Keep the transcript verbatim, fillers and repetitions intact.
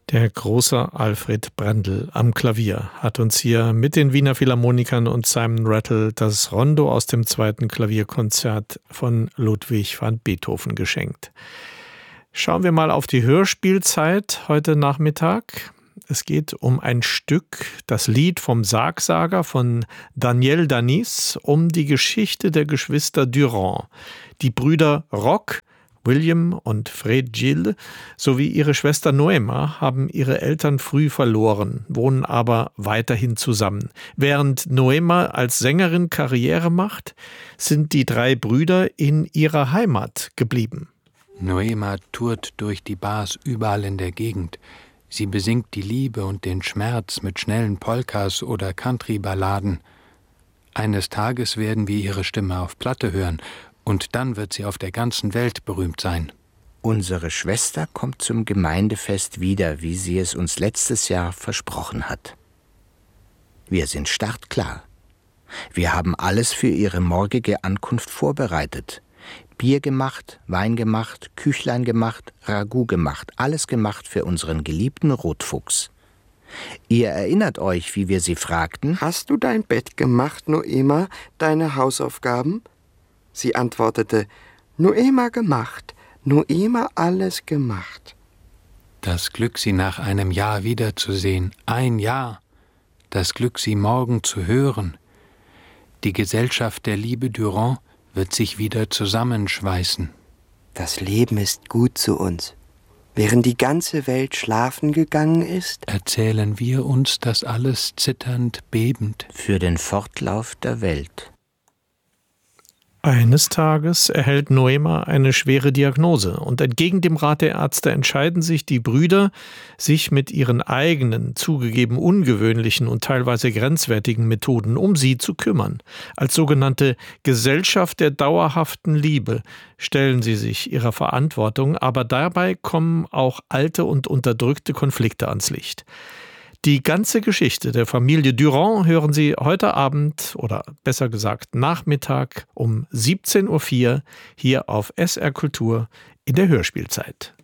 Der große Alfred Brendel am Klavier hat uns hier mit den Wiener Philharmonikern und Simon Rattle das Rondo aus dem zweiten Klavierkonzert von Ludwig van Beethoven geschenkt. Schauen wir mal auf die Hörspielzeit heute Nachmittag. Es geht um ein Stück, das Lied vom Sargsager von Daniel Danis, um die Geschichte der Geschwister Durand. Die Brüder Roch, William und Fred Gilles sowie ihre Schwester Noema haben ihre Eltern früh verloren, wohnen aber weiterhin zusammen. Während Noema als Sängerin Karriere macht, sind die drei Brüder in ihrer Heimat geblieben. Noema tourt durch die Bars überall in der Gegend. Sie besingt die Liebe und den Schmerz mit schnellen Polkas oder Country-Balladen. Eines Tages werden wir ihre Stimme auf Platte hören, und dann wird sie auf der ganzen Welt berühmt sein. Unsere Schwester kommt zum Gemeindefest wieder, wie sie es uns letztes Jahr versprochen hat. Wir sind startklar. Wir haben alles für ihre morgige Ankunft vorbereitet. Bier gemacht, Wein gemacht, Küchlein gemacht, Ragout gemacht, alles gemacht für unseren geliebten Rotfuchs. Ihr erinnert euch, wie wir sie fragten: Hast du dein Bett gemacht, Noema, deine Hausaufgaben? Sie antwortete: Noema gemacht, Noema alles gemacht. Das Glück, sie nach einem Jahr wiederzusehen, ein Jahr. Das Glück, sie morgen zu hören. Die Gesellschaft der Liebe Durand wird sich wieder zusammenschweißen. Das Leben ist gut zu uns. Während die ganze Welt schlafen gegangen ist, erzählen wir uns das alles zitternd, bebend. Für den Fortlauf der Welt. Eines Tages erhält Noema eine schwere Diagnose und entgegen dem Rat der Ärzte entscheiden sich die Brüder, sich mit ihren eigenen, zugegeben ungewöhnlichen und teilweise grenzwertigen Methoden um sie zu kümmern. Als sogenannte Gesellschaft der dauerhaften Liebe stellen sie sich ihrer Verantwortung, aber dabei kommen auch alte und unterdrückte Konflikte ans Licht. Die ganze Geschichte der Familie Durand hören Sie heute Abend oder besser gesagt Nachmittag um siebzehn Uhr vier hier auf S R Kultur in der Hörspielzeit.